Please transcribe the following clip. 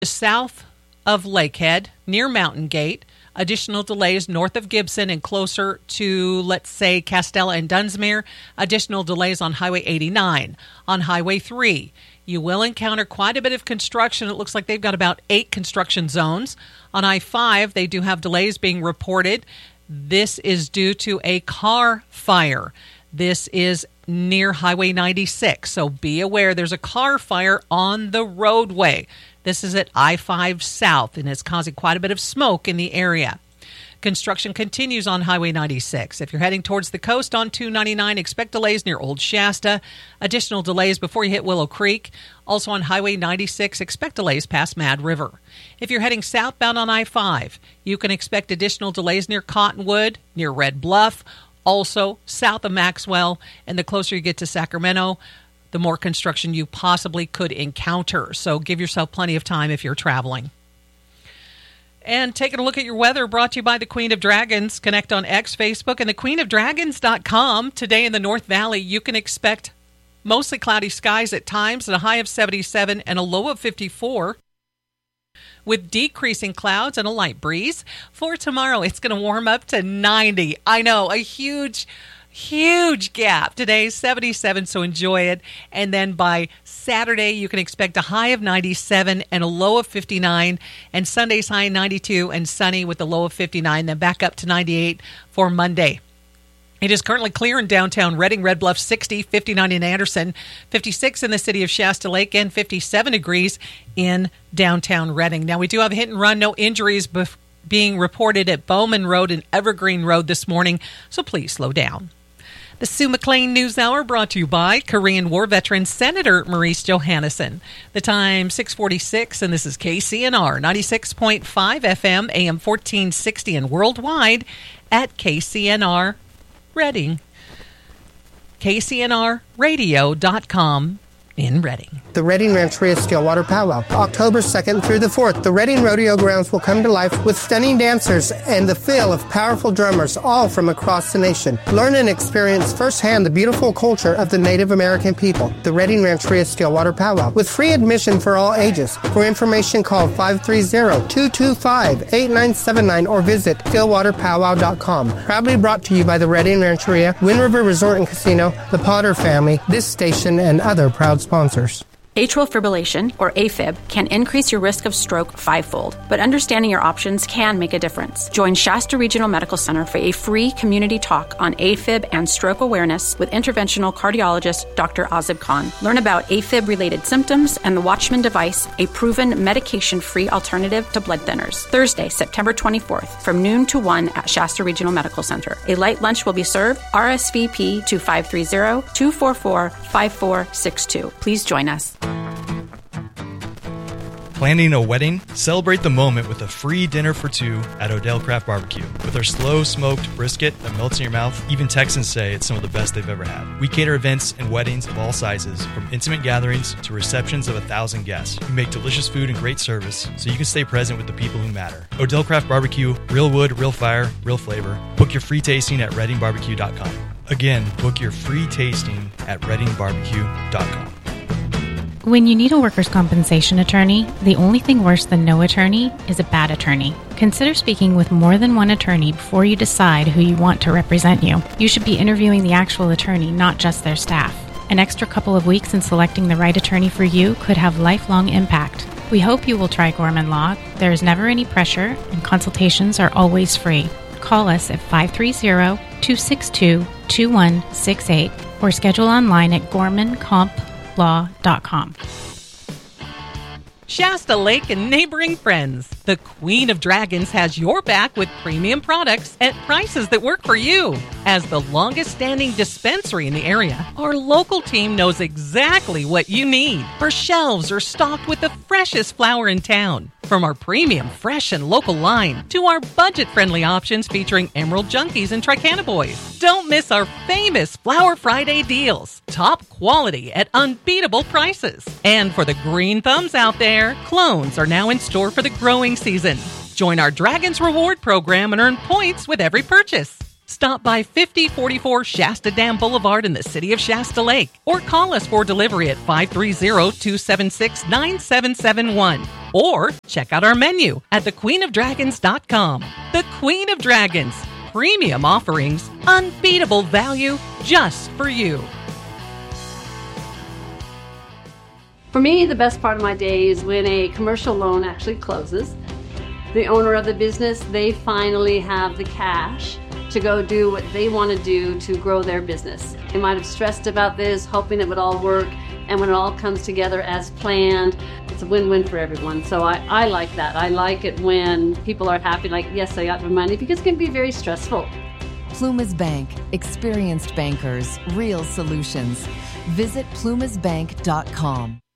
south of Lakehead, near Mountain Gate. Additional delays north of Gibson and closer to, let's say, Castella and Dunsmuir. Additional delays on Highway 89. On Highway 3, you will encounter quite a bit of construction. It looks like they've got about 8 construction zones. On I-5, they do have delays being reported. This is due to a car fire. This is near Highway 96, so be aware there's a car fire on the roadway. This is at I-5 South, and it's causing quite a bit of smoke in the area. Construction continues on Highway 96. If you're heading towards the coast on 299, expect delays near Old Shasta. Additional delays before you hit Willow Creek. Also on Highway 96, expect delays past Mad River. If you're heading southbound on I-5, you can expect additional delays near Cottonwood, near Red Bluff, also south of Maxwell, and the closer you get to Sacramento, the more construction you possibly could encounter. So give yourself plenty of time if you're traveling. And taking a look at your weather, brought to you by the Queen of Dragons. Connect on X, Facebook, and thequeenofdragons.com. Today in the North Valley, you can expect mostly cloudy skies at times and a high of 77 and a low of 54. With decreasing clouds and a light breeze. For tomorrow, it's going to warm up to 90. I know, a huge gap. Today's 77, so enjoy it. And then by Saturday, you can expect a high of 97 and a low of 59. And Sunday's high 92 and sunny with a low of 59. Then back up to 98 for Monday. It is currently clear in downtown Redding, Red Bluff 60, 59 in Anderson, 56 in the city of Shasta Lake, and 57 degrees in downtown Redding. Now, we do have a hit and run, no injuries being reported at Bowman Road and Evergreen Road this morning, so please slow down. The Sue McLean News Hour brought to you by Korean War veteran Senator Maurice Johannesson. The time 6:46, and this is KCNR 96.5 FM, AM 1460, and worldwide at KCNR Redding. KCNRradio.com in Redding. The Redding Rancheria Stillwater Powwow, October 2nd through the 4th. The Redding Rodeo Grounds will come to life with stunning dancers and the feel of powerful drummers, all from across the nation. Learn and experience firsthand the beautiful culture of the Native American people. The Redding Rancheria Stillwater Powwow, with free admission for all ages. For information, call 530-225-8979 or visit stillwaterpowwow.com. Proudly brought to you by the Redding Rancheria, Wind River Resort and Casino, the Potter family, this station, and other proud sponsors. Atrial fibrillation, or AFib, can increase your risk of stroke 5-fold, but understanding your options can make a difference. Join Shasta Regional Medical Center for a free community talk on AFib and stroke awareness with interventional cardiologist Dr. Azib Khan. Learn about AFib-related symptoms and the Watchman device, a proven medication-free alternative to blood thinners. Thursday, September 24th, from noon to 1 at Shasta Regional Medical Center. A light lunch will be served. RSVP to 530-244-5462. Please join us. Planning a wedding? Celebrate the moment with a free dinner for 2 at Odell Craft Barbecue. With our slow-smoked brisket that melts in your mouth, even Texans say it's some of the best they've ever had. We cater events and weddings of all sizes, from intimate gatherings to receptions of 1,000 guests. We make delicious food and great service, so you can stay present with the people who matter. Odell Craft Barbecue, real wood, real fire, real flavor. Book your free tasting at reddingbarbecue.com. Again, book your free tasting at reddingbarbecue.com. When you need a workers' compensation attorney, the only thing worse than no attorney is a bad attorney. Consider speaking with more than one attorney before you decide who you want to represent you. You should be interviewing the actual attorney, not just their staff. An extra couple of weeks in selecting the right attorney for you could have lifelong impact. We hope you will try Gorman Law. There is never any pressure, and consultations are always free. Call us at 530-262-2168 or schedule online at gormancomplaw.com. Shasta Lake and neighboring friends. The Queen of Dragons has your back with premium products at prices that work for you. As the longest-standing dispensary in the area, our local team knows exactly what you need. Our shelves are stocked with the freshest flower in town. From our premium, fresh, and local line to our budget-friendly options featuring Emerald Junkies and Tricana Boys. Don't miss our famous Flower Friday deals. Top quality at unbeatable prices. And for the green thumbs out there, clones are now in store for the growing season. Join our Dragons Reward program and earn points with every purchase. Stop by 5044 Shasta Dam Boulevard in the city of Shasta Lake, or call us for delivery at 530-276-9771. Or check out our menu at thequeenofdragons.com. The Queen of Dragons. Premium offerings, unbeatable value just for you. For me, the best part of my day is when a commercial loan actually closes. The owner of the business, they finally have the cash to go do what they want to do to grow their business. They might have stressed about this, hoping it would all work, and when it all comes together as planned, it's a win-win for everyone. So I like that. I like it when people are happy, like, yes, I got my money, because it can be very stressful. Plumas Bank. Experienced bankers. Real solutions. Visit plumasbank.com.